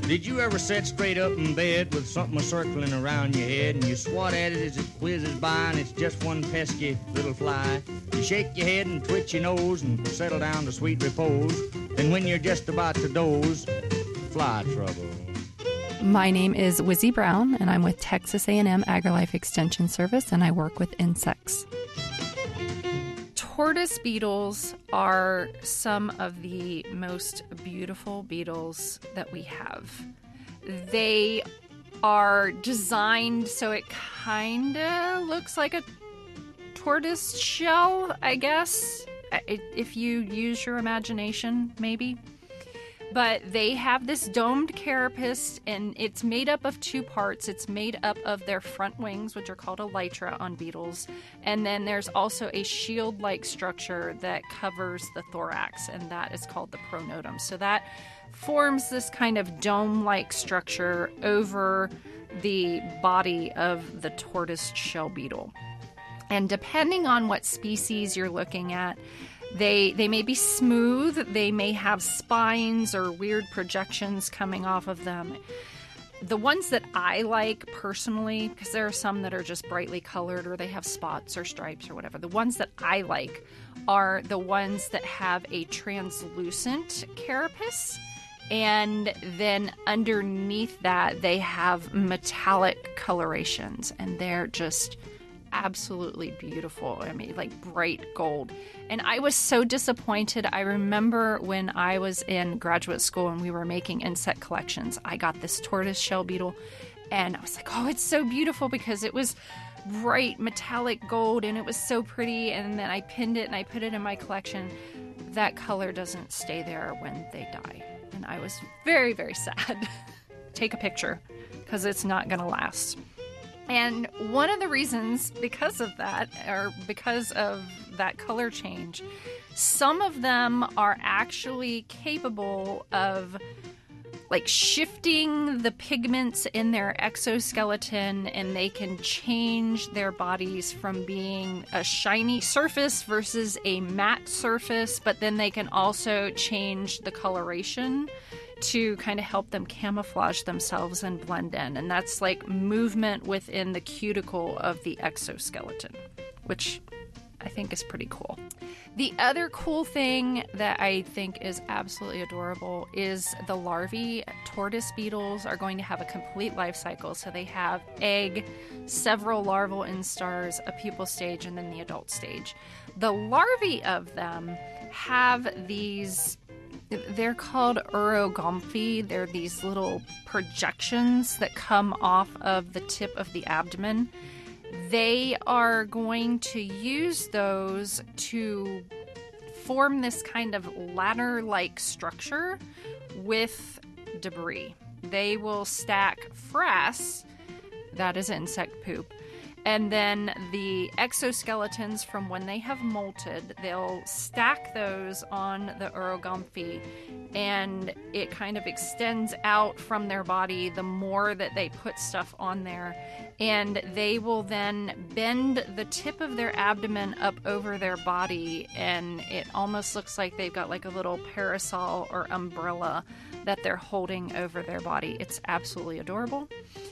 Did you ever sit straight up in bed with something a-circling around your head and you swat at it as it whizzes by and it's just one pesky little fly? You shake your head and twitch your nose and settle down to sweet repose. Then when you're just about to doze, fly trouble. My name is Wizzy Brown, and I'm with Texas A&M AgriLife Extension Service, and I work with insects. Tortoise beetles are some of the most beautiful beetles that we have. They are designed so it kind of looks like a tortoise shell, I guess, if you use your imagination, maybe. But they have this domed carapace, and it's made up of two parts. It's made up of their front wings, which are called elytra on beetles, and then there's also a shield-like structure that covers the thorax, and that is called the pronotum. So that forms this kind of dome-like structure over the body of the tortoise shell beetle. And depending on what species you're looking at, They may be smooth, they may have spines or weird projections coming off of them. The ones that I like personally, because there are some that are just brightly colored or they have spots or stripes or whatever, the ones that I like are the ones that have a translucent carapace, and then underneath that they have metallic colorations, and they're just absolutely beautiful. I mean, like bright gold. And I was so disappointed. I remember when I was in graduate school and we were making insect collections, I got this tortoise shell beetle and I was like, oh, it's so beautiful because it was bright metallic gold and it was so pretty. And then I pinned it and I put it in my collection. That color doesn't stay there when they die. And I was very, very sad. Take a picture because it's not going to last. And one of the reasons because of that, or because of that color change, some of them are actually capable of like shifting the pigments in their exoskeleton, and they can change their bodies from being a shiny surface versus a matte surface, but then they can also change the coloration to kind of help them camouflage themselves and blend in. And that's like movement within the cuticle of the exoskeleton, which I think is pretty cool. The other cool thing that I think is absolutely adorable is the larvae. Tortoise beetles are going to have a complete life cycle. So they have egg, several larval instars, a pupal stage, and then the adult stage. The larvae of them have these, they're called urogompi. They're these little projections that come off of the tip of the abdomen. They are going to use those to form this kind of ladder-like structure with debris. They will stack frass, that is insect poop, and then the exoskeletons from when they have molted, they'll stack those on the urogompi, and it kind of extends out from their body the more that they put stuff on there. And they will then bend the tip of their abdomen up over their body, and it almost looks like they've got like a little parasol or umbrella that they're holding over their body. It's absolutely adorable.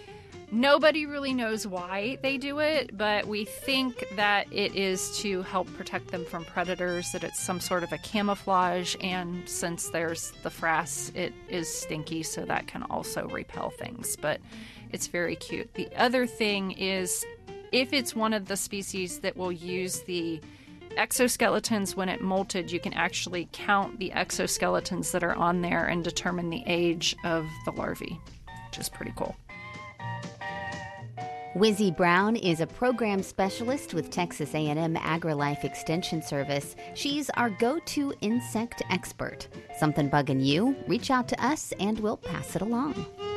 Nobody really knows why they do it, but we think that it is to help protect them from predators, that it's some sort of a camouflage, and since there's the frass, it is stinky, so that can also repel things, but it's very cute. The other thing is, if it's one of the species that will use the exoskeletons when it molted, you can actually count the exoskeletons that are on there and determine the age of the larvae, which is pretty cool. Wizzy Brown is a program specialist with Texas A&M AgriLife Extension Service. She's our go-to insect expert. Something bugging you? Reach out to us and we'll pass it along.